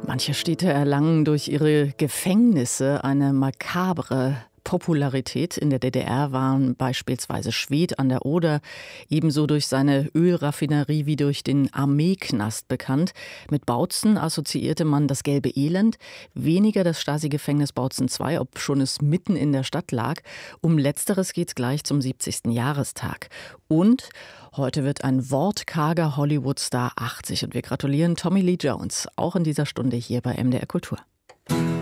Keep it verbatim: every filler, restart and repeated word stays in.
Manche Städte erlangen durch ihre Gefängnisse eine makabre Popularität. In der D D R waren beispielsweise Schwedt an der Oder ebenso durch seine Ölraffinerie wie durch den Armeeknast bekannt. Mit Bautzen assoziierte man das gelbe Elend, weniger das Stasi-Gefängnis Bautzen zwei, obschon es mitten in der Stadt lag. Um Letzteres geht es gleich zum siebzigsten Jahrestag. Und heute wird ein wortkarger Hollywood-Star achtzig und wir gratulieren Tommy Lee Jones, auch in dieser Stunde hier bei M D R Kultur.